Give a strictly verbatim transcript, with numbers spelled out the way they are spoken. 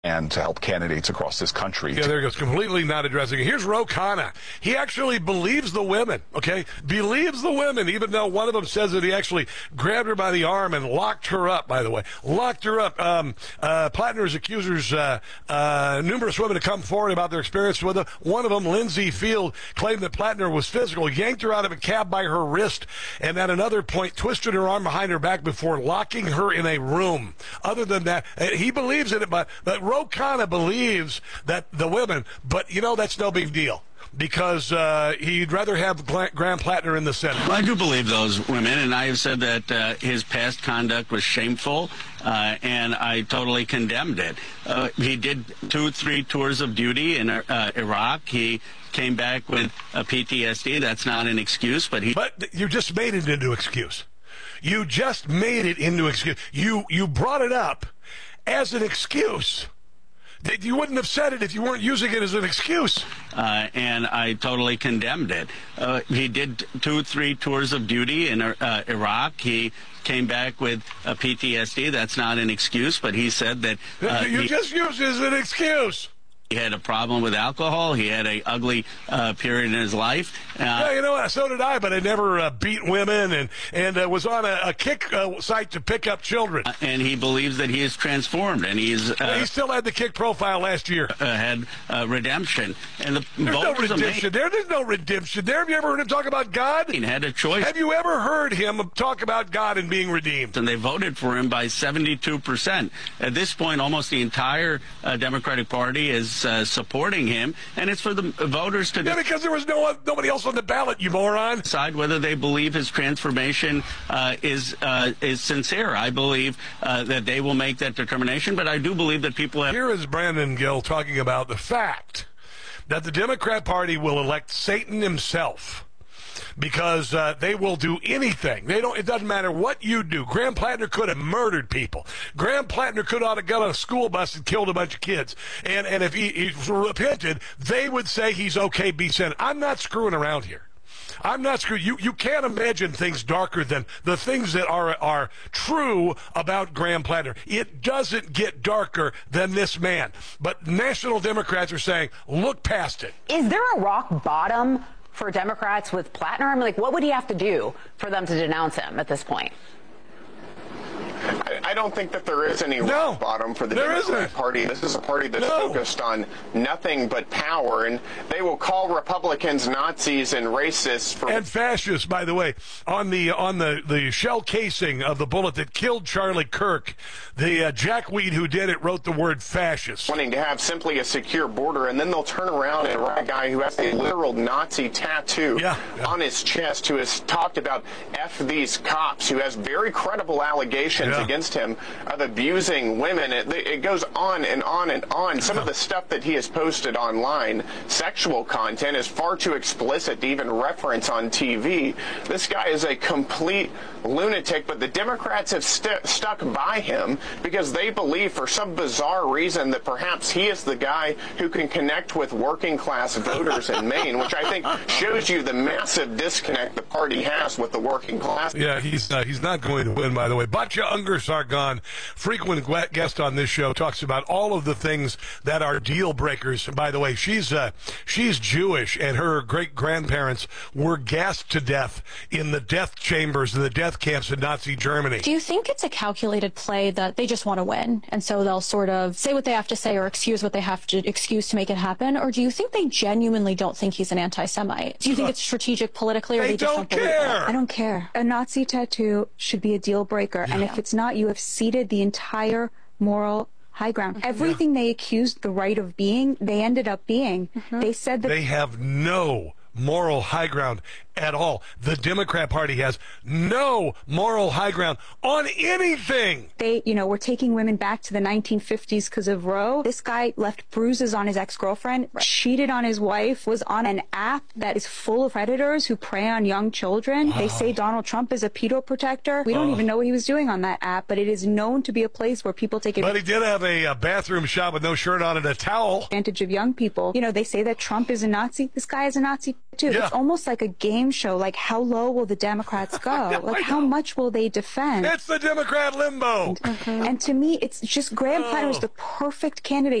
and to help candidates across this country. Yeah, there he goes. Completely not addressing it. Here's Ro Khanna. He actually believes the women, okay? Believes the women, even though one of them says that he actually grabbed her by the arm and locked her up, by the way. Locked her up. Um, uh, Plattner's accusers, uh, uh, numerous women have come forward about their experience with him. One of them, Lindsay Field, claimed that Plattner was physical, yanked her out of a cab by her wrist, and at another point twisted her arm behind her back before locking her in a room. Other than that, he believes in it, but, but Ro Khanna believes that the women, but, you know, that's no big deal because uh, he'd rather have Graham Plattner in the Senate. Well, I do believe those women, and I have said that uh, his past conduct was shameful, uh, and I totally condemned it. Uh, he did two, three tours of duty in uh, Iraq. He came back with a P T S D. That's not an excuse, but he... But you just made it into excuse. You just made it into excuse. You, you brought it up as an excuse. You wouldn't have said it if you weren't using it as an excuse. Uh, and I totally condemned it. Uh, he did two, three tours of duty in uh, Iraq. He came back with a P T S D. That's not an excuse, but he said that... Uh, you he, just used it as an excuse. He had a problem with alcohol. He had a ugly uh, period in his life. Uh, yeah, you know what? So did I, but I never uh, beat women and and uh, was on a, a kick uh, site to pick up children. Uh, and he believes that he is transformed, and he's... Uh, yeah, he still had the kick profile last year. Uh, had uh, redemption. And the There's no redemption amazing. there. There's no redemption there. Have you ever heard him talk about God? He had a choice. Have you ever heard him talk about God and being redeemed? And they voted for him by seventy-two percent. At this point, almost the entire uh, Democratic Party is uh, supporting him, and it's for the voters to yeah, because there was no nobody else on the ballot, you moron. Decide whether they believe his transformation uh, is uh, is sincere. I believe uh, that they will make that determination, but I do believe that people have... Here is Brandon Gill talking about the fact that the Democrat Party will elect Satan himself. Because uh, they will do anything. They don't. It doesn't matter what you do. Graham Plattner could have murdered people. Graham Plattner could have got on a school bus and killed a bunch of kids. And and if he, he repented, they would say he's okay, be sent. I'm not screwing around here. I'm not screwing. You you can't imagine things darker than the things that are are true about Graham Plattner. It doesn't get darker than this man. But national Democrats are saying, look past it. Is there a rock bottom for Democrats with Plattner? I mean, like, what would he have to do for them to denounce him at this point? I, I don't think that there is any no, rock bottom for the there Democrat isn't. Party. This is a party that's no. focused on nothing but power, and they will call Republicans Nazis and racists for and fascists. By the way, on the on the, the shell casing of the bullet that killed Charlie Kirk, the uh, jackweed who did it wrote the word fascist. Wanting to have simply a secure border, and then they'll turn around and write a guy who has a literal Nazi tattoo yeah, yeah. on his chest, who has talked about F these cops, who has very credible allegations yeah. against him of abusing women. It, it goes on and on and on. Some of the stuff that he has posted online, sexual content, is far too explicit to even reference on T V. This guy is a complete lunatic, but the Democrats have st- stuck by him because they believe for some bizarre reason that perhaps he is the guy who can connect with working class voters in Maine, which I think shows you the massive disconnect the party has with the working class. Yeah, he's uh, he's not going to win, by the way. Batya Ungar-Sargon, frequent guest on this show, talks about all of the things that are deal breakers. By the way, she's uh, she's Jewish, and her great grandparents were gassed to death in the death chambers and the death camps in Nazi Germany. Do you think it's a calculated play that they just want to win, and so they'll sort of say what they have to say or excuse what they have to excuse to make it happen? Or do you think they genuinely don't think he's an anti-Semite? Do you think it's strategic politically, or they, they just don't, don't care. believe it? I don't care. A Nazi tattoo should be a deal breaker, yeah. and if it's not, you have ceded the entire moral high ground. Mm-hmm. Everything yeah. they accused the right of being, they ended up being. Mm-hmm. They said that they have no moral high ground at all. The Democrat Party has no moral high ground on anything. They, you know, were taking women back to the nineteen fifties because of Roe. This guy left bruises on his ex-girlfriend, right. cheated on his wife, was on an app that is full of predators who prey on young children. Wow. They say Donald Trump is a pedo protector. We don't oh. even know what he was doing on that app, but it is known to be a place where people take advantage. But he did have a, a bathroom shot with no shirt on and a towel. Advantage of young people. You know, they say that Trump is a Nazi. This guy is a Nazi too. Yeah. It's almost like a game game show. Like, how low will the Democrats go? Like, how much will they defend? It's the Democrat limbo. And, and to me, it's just Graham Platter is Oh. the perfect candidate